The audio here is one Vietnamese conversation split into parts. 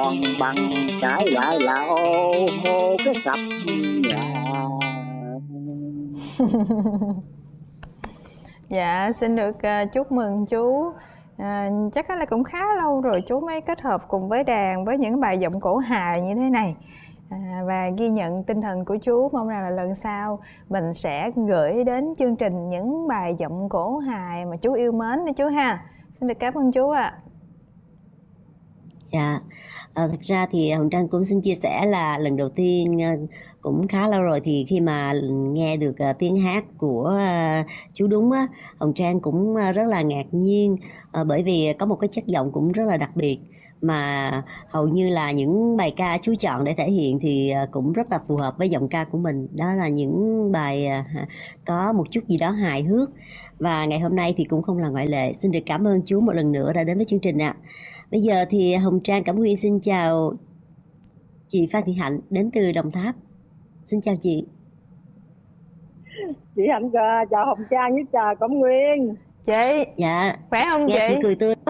còn bằng, trái lại là ô mô cái cặp nhà. Dạ, xin được chúc mừng chú. Chắc là cũng khá lâu rồi chú mới kết hợp cùng với đàn với những bài giọng cổ hài như thế này. Và ghi nhận tinh thần của chú, mong rằng là lần sau mình sẽ gửi đến chương trình những bài giọng cổ hài mà chú yêu mến nha chú ha. Xin được cảm ơn chú ạ. Dạ, thực ra thì Hồng Trang cũng xin chia sẻ là lần đầu tiên cũng khá lâu rồi thì khi mà nghe được tiếng hát của chú Đúng á, Hồng Trang cũng rất là ngạc nhiên, bởi vì có một cái chất giọng cũng rất là đặc biệt, mà hầu như là những bài ca chú chọn để thể hiện thì cũng rất là phù hợp với giọng ca của mình. Đó là những bài có một chút gì đó hài hước, và ngày hôm nay thì cũng không là ngoại lệ. Xin được cảm ơn chú một lần nữa đã đến với chương trình ạ. Bây giờ thì Hồng Trang Cẩm Nguyên xin chào chị Phan Thị Hạnh đến từ Đồng Tháp. Xin chào chị. Chị Hạnh chào Hồng Trang với chào Cẩm Nguyên. Chị. Dạ. Khỏe không nghe chị cười tươi.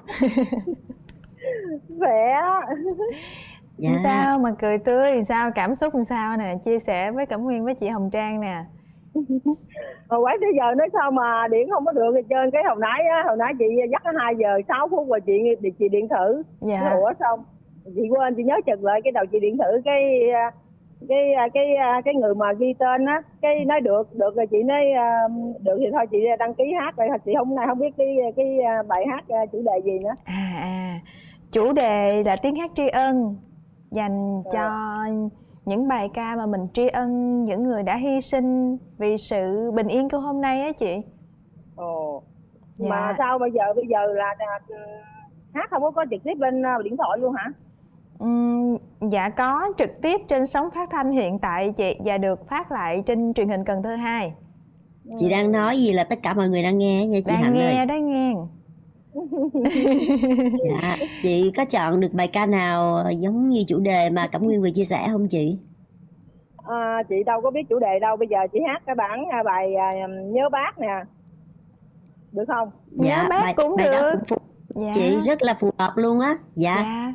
Khỏe. Dạ. Sao mà cười tươi, sao cảm xúc làm sao nè, chia sẻ với Cẩm Nguyên với chị Hồng Trang nè. Hồi quán tới giờ nói sao mà điện không có được hết trơn. Cái hồi nãy chị dắt có 2 giờ 6 phút rồi chị điện thử. Dạ. Ủa xong chị quên, chị nhớ chật lại cái đầu chị điện thử cái người mà ghi tên á, cái nói được rồi chị nói được thì thôi chị đăng ký hát rồi. Chị hôm nay không biết cái bài hát chủ đề gì nữa. Chủ đề là tiếng hát tri ân, dành cho những bài ca mà mình tri ân những người đã hy sinh vì sự bình yên của hôm nay á chị. Dạ. Mà sao bây giờ là hát không có trực tiếp lên điện thoại luôn hả? Dạ có trực tiếp trên sóng phát thanh hiện tại chị, và được phát lại trên truyền hình Cần Thơ 2. Chị đang nói gì là tất cả mọi người đang nghe nha chị Hạnh ơi. Đang nghe. Dạ, chị có chọn được bài ca nào giống như chủ đề mà Cẩm Nguyên vừa chia sẻ không chị? Chị đâu có biết chủ đề đâu, bây giờ chị hát cái bản bài Nhớ Bác nè, được không? Nhớ Bác cũng bài được. Đó cũng dạ. Chị rất là phù hợp luôn á. Dạ.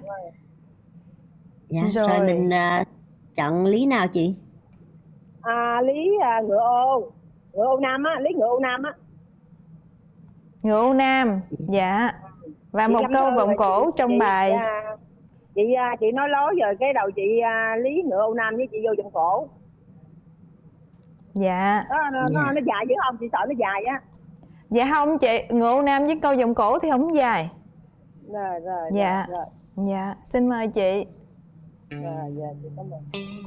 Rồi mình chọn lý nào chị? Lý Ngựa Ô Nam á, Lý Ngựa Ô Nam á. Ngựa Ô Nam. Dạ. Và một câu vọng cổ trong bài. Chị nói lối rồi cái đầu chị Lý Ngựa Ô Nam với chị vô vọng cổ. Dạ. Nó dài dữ không? Chị sợ nó dài á. Dạ không chị, Ngựa Ô Nam với câu vọng cổ thì không dài. Rồi. Dạ. Xin mời chị. Dạ, chị cảm ơn.